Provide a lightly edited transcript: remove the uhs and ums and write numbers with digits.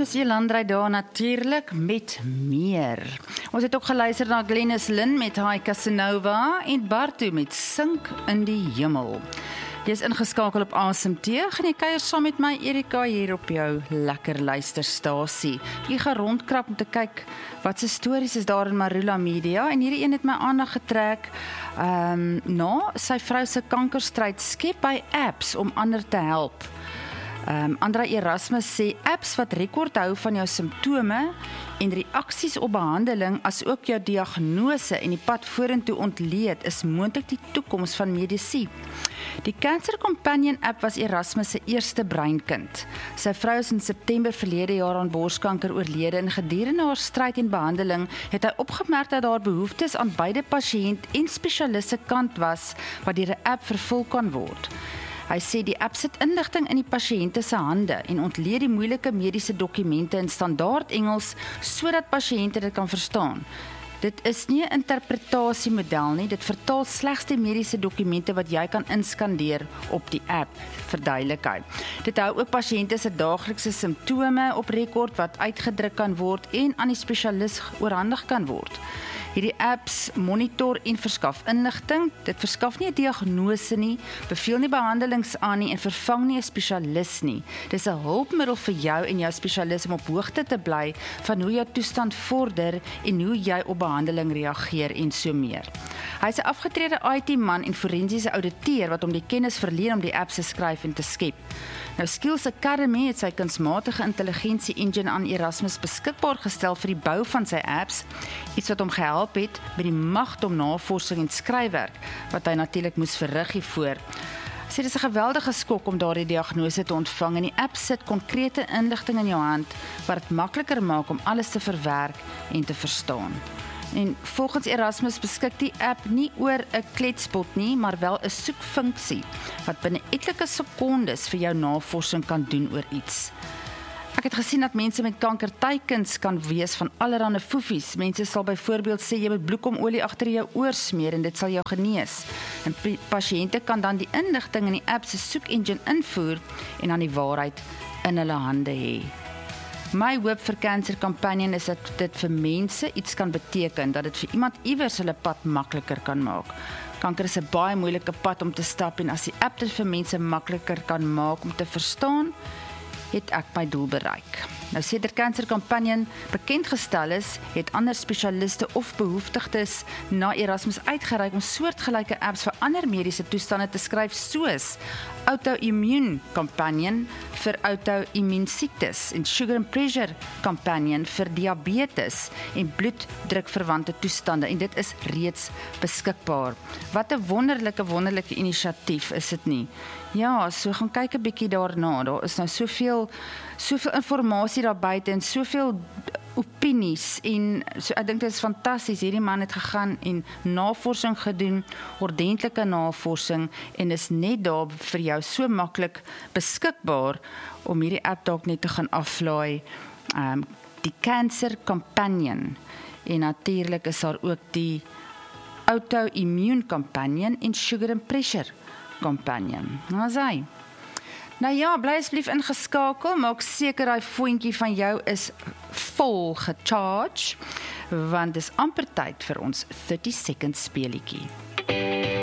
is Jolanda daar natuurlik met meer. Ons het ook geluister na Glenys Lynn met Hi Casanova en Bartu met Sink in die Hemel. Jy is ingeskakel op Asemteug en jy kuier saam met my Erika hier op jou lekker luisterstasie. Jy gaan rondkrap om te kyk wat se stories is daar in Marula Media en hierdie een het my aandag getrek na sy vrou se kankerstryd skep hy apps om ander te help. Andra Erasmus sê apps wat rekord hou van jou simptome en reaksies op behandeling as ook jou diagnose en die pad vorentoe ontleed is moontlik die toekoms van medisyne. Die Cancer Companion app was Erasmus se eerste breinkind. Sy vrou is in September verlede jaar aan borskanker oorlede en gedurende haar stryd en behandeling het hy opgemerk dat daar behoeftes aan beide pasiënt en spesialis se kant was wat deur 'n app vervul kan word. Hy sê die app sit inligting in die pasiënte se hande en ontleed die moeilike mediese dokumente in standaard Engels sodat pasiënte dit kan verstaan. Dit is nie 'n interpretasiemodel nie, dit vertaal slegs die mediese dokumente wat jy kan inskandeer op die app, verduidelik hy. Dit hou ook pasiënte se daaglikse simptome op rekord wat uitgedruk kan word en aan die spesialis oorhandig kan word. Hierdie apps monitor en verskaf inligting. Dit verskaf nie 'n diagnose nie, beveel nie behandelings aan nie en vervang nie 'n spesialis nie. Dis 'n hulpmiddel vir jou en jou spesialis om op hoogte te bly van hoe jou toestand vorder en hoe jy op behandeling reageer en so meer. Hy is 'n afgetrede IT-man en forensiese ouditeur wat hom die kennis verleen om die apps te skryf en te skep. Nou Skills Academy het sy kunsmatige intelligensie engine aan Erasmus beskikbaar gestel vir die bou van sy apps, iets wat hom gehelp het met die magt om navorsing en skryfwerk, wat hy natuurlik moes verrig hiervoor. Hy sê dit is 'n geweldige skok om daardie diagnose te ontvang en die app sit konkrete inligting in jou hand wat dit makliker maak om alles te verwerk en te verstaan. En volgens Erasmus beskik die app nie oor 'n kletspot nie, maar wel 'n soekfunksie wat binne etlike sekondes vir jou navorsing kan doen oor iets. Ek het gesien dat mense met kanker teikens kan wees van allerlei foefies. Mense sal byvoorbeeld sê jy moet bloekomolie agter jou oor smeer en dit sal jou genees. En pasiënte kan dan die inligting in die app se soekengine invoer en dan die waarheid in hulle hande hê. My hoop vir Cancer Companion is dat dit vir mense iets kan beteken, dat dit vir iemand iewers hulle pad makliker kan maak. Kanker is 'n baie moeilike pad om te stap en as die app dit vir mense makliker kan maak om te verstaan, het ek my doel bereik. Nou sedert Cancer Companion bekend gestel is, het ander spesialiste of behoeftigdes na Erasmus uitgereik om soortgelyke apps vir ander mediese toestande te skryf soos Auto-Immune Companion vir auto-immuunsiektes en Sugar and Pressure Companion vir diabetes en bloeddrukverwante toestande en dit is reeds beskikbaar. Wat 'n wonderlike inisiatief is dit nie? Ja, so gaan kyk 'n bietjie daarna. Daar is nou soveel inligting daar buite en soveel opinies en so, ek dink dit is fantasties. Hierdie man het gegaan en navorsing gedoen, ordentlike navorsing en is net daar vir jou so maklik beskikbaar om hierdie app dalk net te gaan aflaai. Die Cancer Companion en natuurlik is daar ook die Auto-Immune Companion en Sugar and Pressure Companion. Nou ja, bly asseblief ingeskakel, maak seker daai voetjie van jou is vol gecharge, want dis amper tyd vir ons 30 second speelietjie.